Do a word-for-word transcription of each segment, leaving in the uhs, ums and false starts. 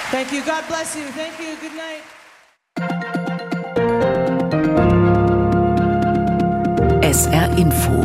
Thank you. God bless you. Thank you. Good night. S R Info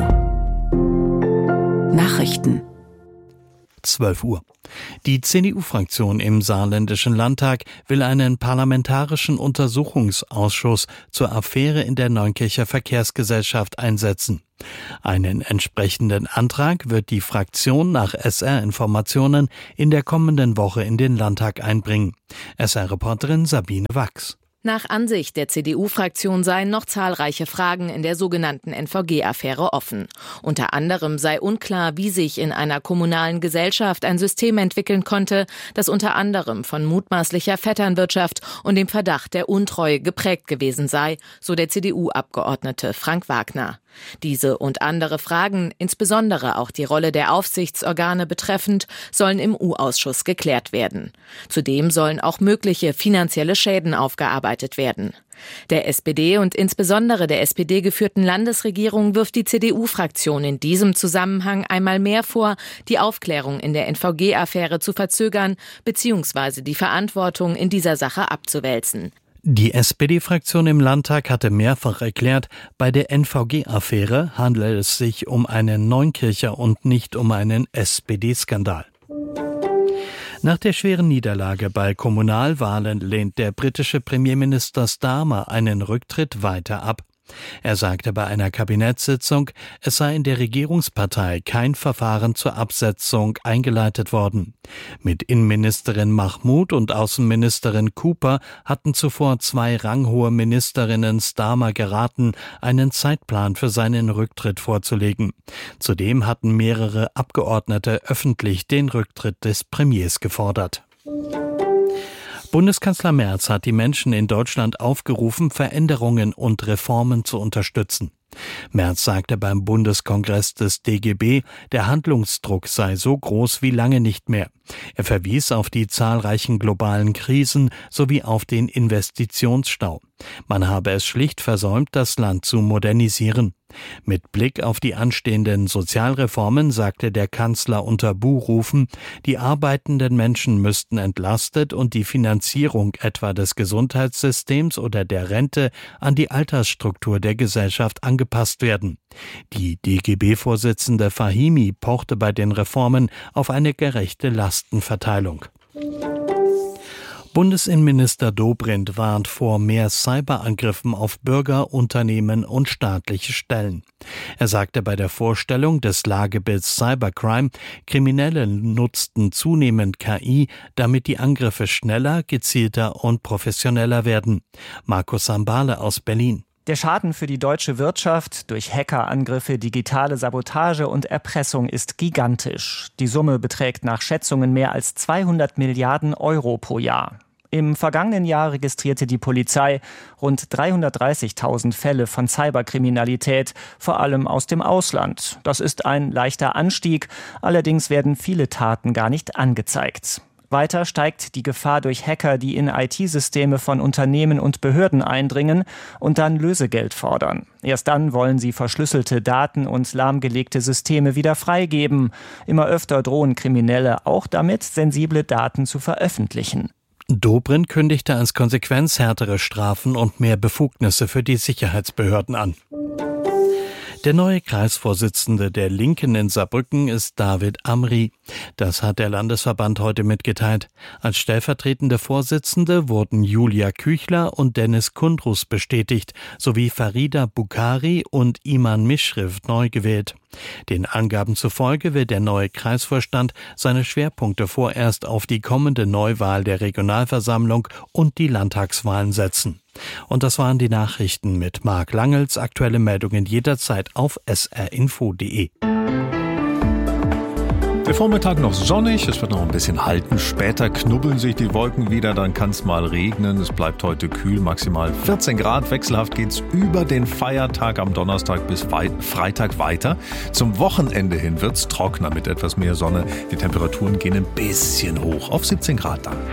Nachrichten zwölf Uhr. Die C D U-Fraktion im Saarländischen Landtag will einen parlamentarischen Untersuchungsausschuss zur Affäre in der Neunkircher Verkehrsgesellschaft einsetzen. Einen entsprechenden Antrag wird die Fraktion nach S R-Informationen in der kommenden Woche in den Landtag einbringen. S R-Reporterin Sabine Wachs. Nach Ansicht der C D U-Fraktion seien noch zahlreiche Fragen in der sogenannten N V G-Affäre offen. Unter anderem sei unklar, wie sich in einer kommunalen Gesellschaft ein System entwickeln konnte, das unter anderem von mutmaßlicher Vetternwirtschaft und dem Verdacht der Untreue geprägt gewesen sei, so der C D U-Abgeordnete Frank Wagner. Diese und andere Fragen, insbesondere auch die Rolle der Aufsichtsorgane betreffend, sollen im U-Ausschuss geklärt werden. Zudem sollen auch mögliche finanzielle Schäden aufgearbeitet werden. Der S P D und insbesondere der S P D-geführten Landesregierung wirft die C D U-Fraktion in diesem Zusammenhang einmal mehr vor, die Aufklärung in der N V G-Affäre zu verzögern bzw. die Verantwortung in dieser Sache abzuwälzen. Die S P D-Fraktion im Landtag hatte mehrfach erklärt, bei der N V G-Affäre handele es sich um einen Neunkircher und nicht um einen S P D-Skandal. Nach der schweren Niederlage bei Kommunalwahlen lehnt der britische Premierminister Starmer einen Rücktritt weiter ab. Er sagte bei einer Kabinettssitzung, es sei in der Regierungspartei kein Verfahren zur Absetzung eingeleitet worden. Mit Innenministerin Mahmoud und Außenministerin Cooper hatten zuvor zwei ranghohe Ministerinnen Starmer geraten, einen Zeitplan für seinen Rücktritt vorzulegen. Zudem hatten mehrere Abgeordnete öffentlich den Rücktritt des Premiers gefordert. Bundeskanzler Merz hat die Menschen in Deutschland aufgerufen, Veränderungen und Reformen zu unterstützen. Merz sagte beim Bundeskongress des D G B, der Handlungsdruck sei so groß wie lange nicht mehr. Er verwies auf die zahlreichen globalen Krisen sowie auf den Investitionsstau. Man habe es schlicht versäumt, das Land zu modernisieren. Mit Blick auf die anstehenden Sozialreformen sagte der Kanzler unter Buhrufen, die arbeitenden Menschen müssten entlastet und die Finanzierung etwa des Gesundheitssystems oder der Rente an die Altersstruktur der Gesellschaft angepasst werden. Die D G B-Vorsitzende Fahimi pochte bei den Reformen auf eine gerechte Lastenverteilung. Bundesinnenminister Dobrindt warnt vor mehr Cyberangriffen auf Bürger, Unternehmen und staatliche Stellen. Er sagte bei der Vorstellung des Lagebilds Cybercrime, Kriminelle nutzten zunehmend K I, damit die Angriffe schneller, gezielter und professioneller werden. Markus Sambale aus Berlin. Der Schaden für die deutsche Wirtschaft durch Hackerangriffe, digitale Sabotage und Erpressung ist gigantisch. Die Summe beträgt nach Schätzungen mehr als zweihundert Milliarden Euro pro Jahr. Im vergangenen Jahr registrierte die Polizei rund dreihundertdreißigtausend Fälle von Cyberkriminalität, vor allem aus dem Ausland. Das ist ein leichter Anstieg, allerdings werden viele Taten gar nicht angezeigt. Weiter steigt die Gefahr durch Hacker, die in I T-Systeme von Unternehmen und Behörden eindringen und dann Lösegeld fordern. Erst dann wollen sie verschlüsselte Daten und lahmgelegte Systeme wieder freigeben. Immer öfter drohen Kriminelle auch damit, sensible Daten zu veröffentlichen. Dobrindt kündigte als Konsequenz härtere Strafen und mehr Befugnisse für die Sicherheitsbehörden an. Der neue Kreisvorsitzende der Linken in Saarbrücken ist David Amri. Das hat der Landesverband heute mitgeteilt. Als stellvertretende Vorsitzende wurden Julia Küchler und Dennis Kundrus bestätigt, sowie Farida Bukhari und Iman Mischrif neu gewählt. Den Angaben zufolge wird der neue Kreisvorstand seine Schwerpunkte vorerst auf die kommende Neuwahl der Regionalversammlung und die Landtagswahlen setzen. Und das waren die Nachrichten mit Marc Langels. Aktuelle Meldungen jederzeit auf s r info punkt d e. Der Vormittag noch sonnig, es wird noch ein bisschen halten. Später knubbeln sich die Wolken wieder, dann kann es mal regnen. Es bleibt heute kühl, maximal vierzehn Grad. Wechselhaft geht's über den Feiertag am Donnerstag bis Freitag weiter. Zum Wochenende hin wird's trockener mit etwas mehr Sonne. Die Temperaturen gehen ein bisschen hoch, auf siebzehn Grad dann.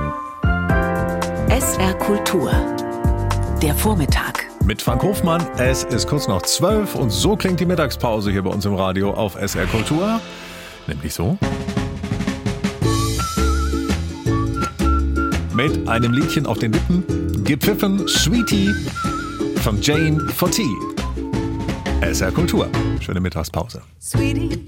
S R Kultur. Der Vormittag. Mit Frank Hofmann, es ist kurz nach zwölf und so klingt die Mittagspause hier bei uns im Radio auf S R Kultur. Nämlich so. mit einem Liedchen auf den Lippen, gepfiffen Sweetie von Jane Fortin. S R Kultur. Schöne Mittagspause. Sweetie,